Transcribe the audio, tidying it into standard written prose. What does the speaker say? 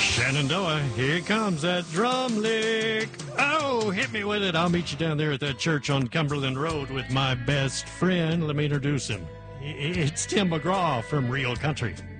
Shenandoah, here comes that drum lick. Oh, hit me with it. I'll meet you down there at that church on Cumberland Road with my best friend. Let me introduce him. It's Tim McGraw from Real Country.